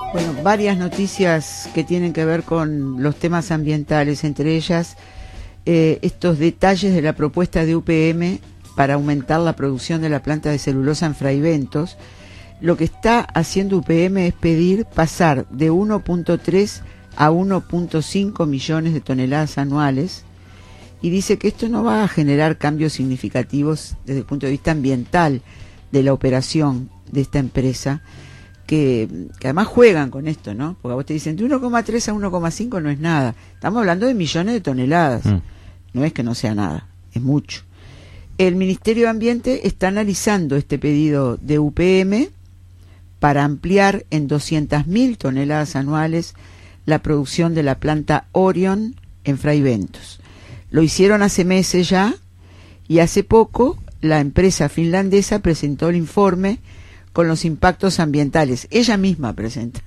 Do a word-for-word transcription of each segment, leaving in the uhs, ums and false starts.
Bueno, varias noticias que tienen que ver con los temas ambientales, entre ellas eh, estos detalles de la propuesta de U P M para aumentar la producción de la planta de celulosa en Fraiventos. Lo que está haciendo U P M es pedir pasar de uno punto tres a uno punto cinco millones de toneladas anuales, y dice que esto no va a generar cambios significativos desde el punto de vista ambiental de la operación de esta empresa, que, que además juegan con esto, ¿no? Porque a vos te dicen de uno coma tres a uno coma cinco no es nada, estamos hablando de millones de toneladas, mm. no es que no sea nada, es mucho. El Ministerio de Ambiente está analizando este pedido de U P M para ampliar en doscientas mil toneladas anuales la producción de la planta Orion en Fraiventos. Lo hicieron hace meses ya, y hace poco la empresa finlandesa presentó el informe con los impactos ambientales, ella misma presenta,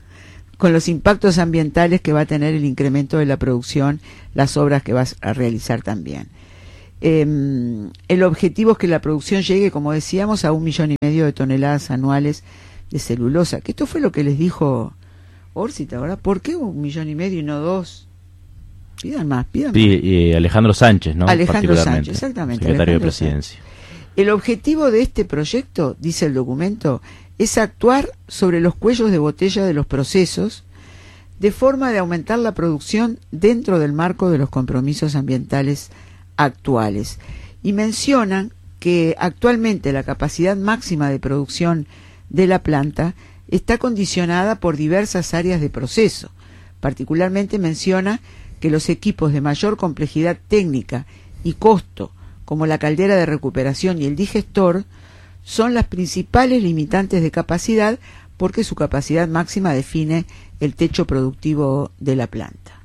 con los impactos ambientales que va a tener el incremento de la producción, las obras que va a realizar también. Eh, el objetivo es que la producción llegue, como decíamos, a un millón y medio de toneladas anuales de celulosa, que esto fue lo que les dijo Órsita, ¿verdad? ¿Por qué un millón y medio y no dos? Pidan más, pidan sí, más. Y Alejandro Sánchez, ¿no? Alejandro Sánchez, exactamente. Secretario Alejandro de Presidencia. Sánchez. El objetivo de este proyecto, dice el documento, es actuar sobre los cuellos de botella de los procesos de forma de aumentar la producción dentro del marco de los compromisos ambientales actuales. Y mencionan que actualmente la capacidad máxima de producción de la planta está condicionada por diversas áreas de proceso. Particularmente menciona que los equipos de mayor complejidad técnica y costo, como la caldera de recuperación y el digestor, son las principales limitantes de capacidad, porque su capacidad máxima define el techo productivo de la planta.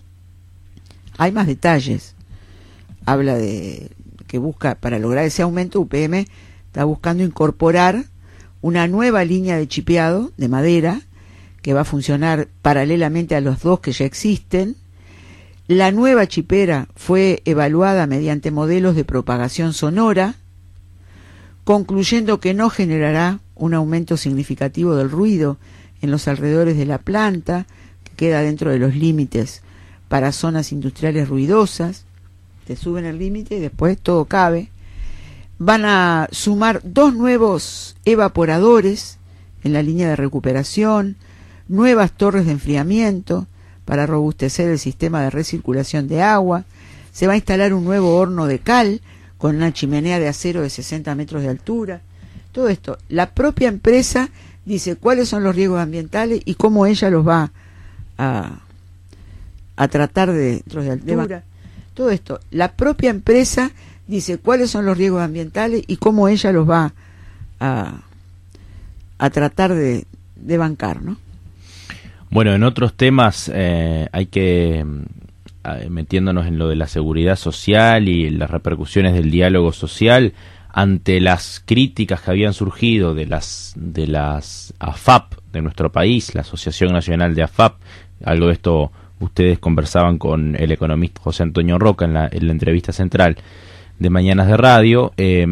Hay más detalles. Habla de que busca, para lograr ese aumento, U P M está buscando incorporar una nueva línea de chipeado de madera que va a funcionar paralelamente a los dos que ya existen. La nueva chipera fue evaluada mediante modelos de propagación sonora, concluyendo que no generará un aumento significativo del ruido en los alrededores de la planta, que queda dentro de los límites para zonas industriales ruidosas. Te suben el límite y después todo cabe. Van a sumar dos nuevos evaporadores en la línea de recuperación, nuevas torres de enfriamiento para robustecer el sistema de recirculación de agua. Se va a instalar un nuevo horno de cal con una chimenea de acero de sesenta metros de altura. Todo esto, la propia empresa dice cuáles son los riesgos ambientales y cómo ella los va a, a tratar de, de altura. Todo esto, la propia empresa dice cuáles son los riesgos ambientales y cómo ella los va a, a tratar de, de bancar, ¿no? Bueno, en otros temas eh, hay que, eh, metiéndonos en lo de la seguridad social y las repercusiones del diálogo social, ante las críticas que habían surgido de las de las A F A P de nuestro país, la Asociación Nacional de A F A P, algo de esto ustedes conversaban con el economista José Antonio Roca en la, en la entrevista central de Mañanas de Radio. eh,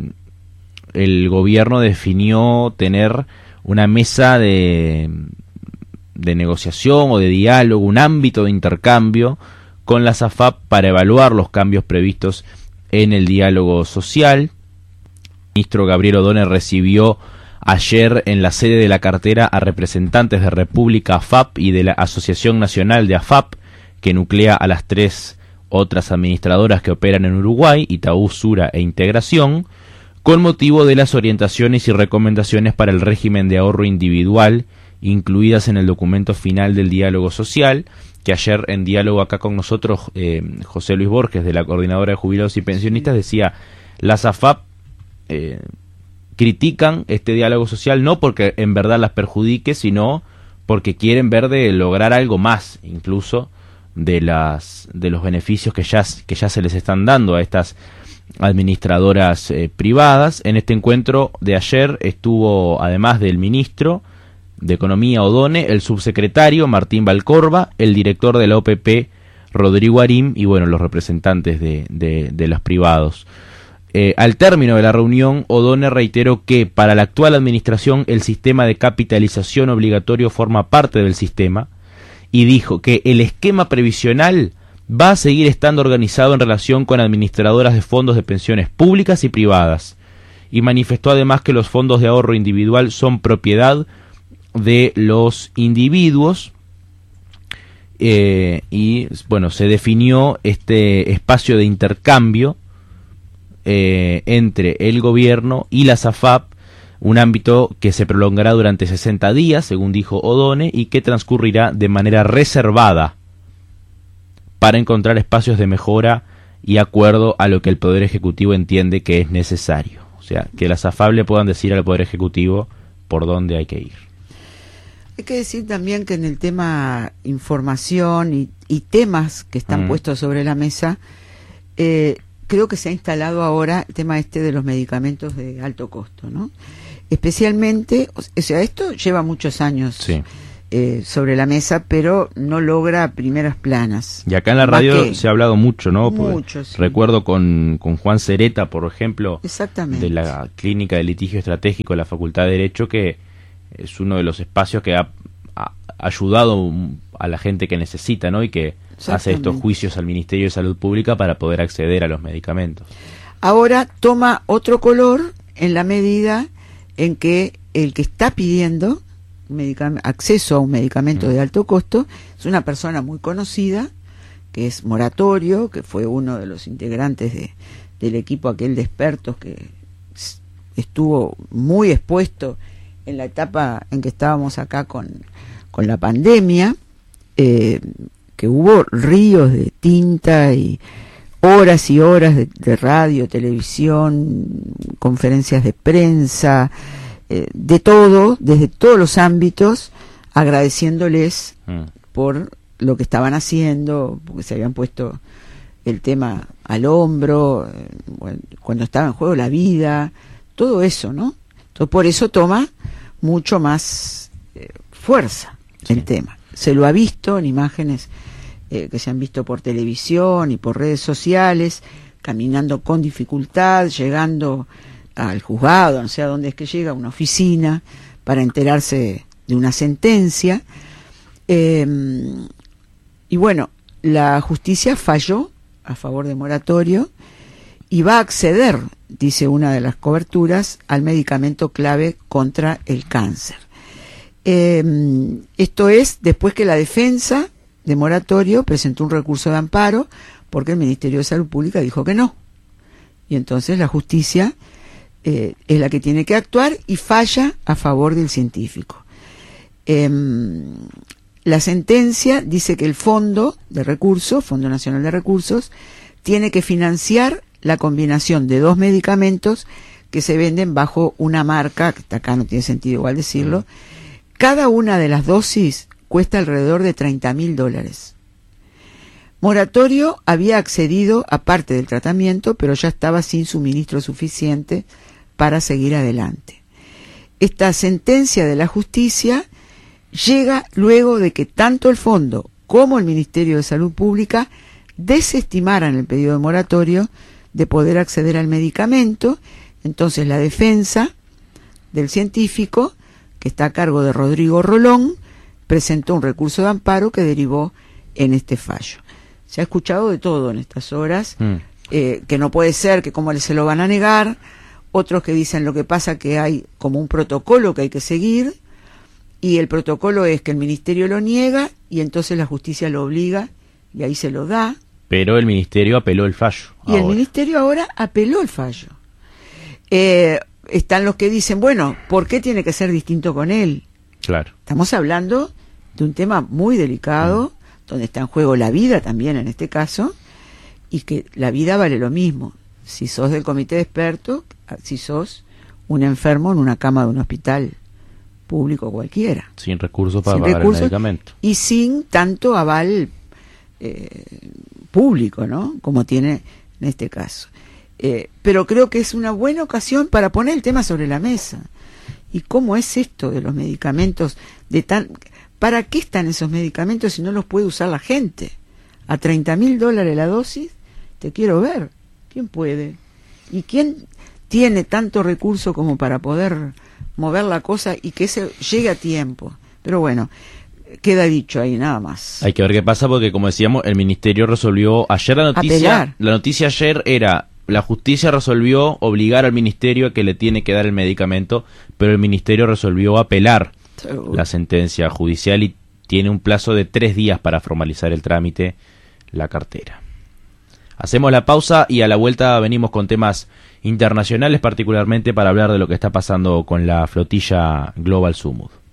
el gobierno definió tener una mesa de de negociación o de diálogo, un ámbito de intercambio con las A F A P para evaluar los cambios previstos en el diálogo social. El ministro Gabriel O'Donnell recibió ayer en la sede de la cartera a representantes de República A F A P y de la Asociación Nacional de A F A P, que nuclea a las tres otras administradoras que operan en Uruguay, Itaú, Sura e Integración, con motivo de las orientaciones y recomendaciones para el régimen de ahorro individual incluidas en el documento final del diálogo social, que ayer en diálogo acá con nosotros eh, José Luis Borges, de la Coordinadora de Jubilados y Pensionistas, decía: las A F A P eh, critican este diálogo social no porque en verdad las perjudique, sino porque quieren ver de lograr algo más, incluso de las de los beneficios que ya, que ya se les están dando a estas administradoras eh, privadas. En este encuentro de ayer estuvo, además del ministro de Economía O'Donnell, el subsecretario Martín Valcorba, el director de la O P P Rodrigo Arim y bueno, los representantes de, de, de los privados. Eh, al término de la reunión, O'Donnell reiteró que para la actual administración el sistema de capitalización obligatorio forma parte del sistema y dijo que el esquema previsional va a seguir estando organizado en relación con administradoras de fondos de pensiones públicas y privadas, y manifestó además que los fondos de ahorro individual son propiedad de los individuos. Eh, y bueno, se definió este espacio de intercambio Eh, entre el gobierno y la SAFAP, un ámbito que se prolongará durante sesenta días, según dijo O'Donnell, y que transcurrirá de manera reservada para encontrar espacios de mejora y acuerdo a lo que el Poder Ejecutivo entiende que es necesario. O sea, que la SAFAP le puedan decir al Poder Ejecutivo por dónde hay que ir. Hay que decir también que en el tema información y, y temas que están mm. puestos sobre la mesa, eh, creo que se ha instalado ahora el tema este de los medicamentos de alto costo, ¿no? Especialmente, o sea, esto lleva muchos años sí. eh, sobre la mesa, pero no logra primeras planas. Y acá en la radio que, se ha hablado mucho, ¿no? Mucho, sí. Recuerdo con, con Juan Cereta, por ejemplo, Exactamente. de la Clínica de Litigio Estratégico de la Facultad de Derecho, que es uno de los espacios que ha, ha ayudado a la gente que necesita, ¿no? Y que hace estos juicios al Ministerio de Salud Pública para poder acceder a los medicamentos. Ahora toma otro color en la medida en que el que está pidiendo acceso a un medicamento mm. de alto costo es una persona muy conocida, que es Moratorio, que fue uno de los integrantes de, del equipo aquel de expertos que estuvo muy expuesto en la etapa en que estábamos acá con, con la pandemia, eh, que hubo ríos de tinta y horas y horas de, de radio, televisión, conferencias de prensa, eh, de todo, desde todos los ámbitos, agradeciéndoles mm. por lo que estaban haciendo, porque se habían puesto el tema al hombro, eh, bueno, cuando estaba en juego la vida, todo eso, ¿no? Entonces, por eso toma mucho más eh, fuerza sí. el tema. Se lo ha visto en imágenes eh, que se han visto por televisión y por redes sociales, caminando con dificultad, llegando al juzgado, no sé a dónde es que llega, a una oficina, para enterarse de una sentencia. Eh, y bueno, la justicia falló a favor de Moratorio y va a acceder, dice una de las coberturas, al medicamento clave contra el cáncer. Eh, esto es después que la defensa de Moratorio presentó un recurso de amparo porque el Ministerio de Salud Pública dijo que no. Y entonces la justicia eh, es la que tiene que actuar y falla a favor del científico. Eh, la sentencia dice que el Fondo de Recursos, Fondo Nacional de Recursos, tiene que financiar la combinación de dos medicamentos que se venden bajo una marca, que acá no tiene sentido igual decirlo. Mm. Cada una de las dosis cuesta alrededor de treinta mil dólares. Moratorio había accedido a parte del tratamiento, pero ya estaba sin suministro suficiente para seguir adelante. Esta sentencia de la justicia llega luego de que tanto el Fondo como el Ministerio de Salud Pública desestimaran el pedido de Moratorio de poder acceder al medicamento. Entonces la defensa del científico, que está a cargo de Rodrigo Rolón, presentó un recurso de amparo que derivó en este fallo. Se ha escuchado de todo en estas horas, mm. eh, que no puede ser, que cómo se lo van a negar, otros que dicen lo que pasa que hay como un protocolo que hay que seguir, y el protocolo es que el ministerio lo niega y entonces la justicia lo obliga y ahí se lo da. Pero el ministerio apeló el fallo. Y ahora. el ministerio ahora apeló el fallo. Eh, están los que dicen, bueno, ¿por qué tiene que ser distinto con él? Claro. Estamos hablando de un tema muy delicado, mm. donde está en juego la vida también en este caso, y que la vida vale lo mismo. Si sos del comité de expertos, si sos un enfermo en una cama de un hospital público cualquiera. Sin recursos para sin pagar recursos, el medicamento. Y sin tanto aval eh, público, ¿no? Como tiene en este caso. Eh, pero creo que es una buena ocasión para poner el tema sobre la mesa. ¿Y cómo es esto de los medicamentos? De tan ¿Para qué están esos medicamentos si no los puede usar la gente? A treinta mil dólares la dosis, te quiero ver. ¿Quién puede? ¿Y quién tiene tanto recurso como para poder mover la cosa y que se llegue a tiempo? Pero bueno, queda dicho ahí, nada más. Hay que ver qué pasa porque, como decíamos, el ministerio resolvió ayer la noticia. Apelar. La noticia ayer era: la justicia resolvió obligar al ministerio a que le tiene que dar el medicamento, pero el ministerio resolvió apelar Seguro. la sentencia judicial y tiene un plazo de tres días para formalizar el trámite, la cartera. Hacemos la pausa y a la vuelta venimos con temas internacionales, particularmente para hablar de lo que está pasando con la flotilla Global Sumud.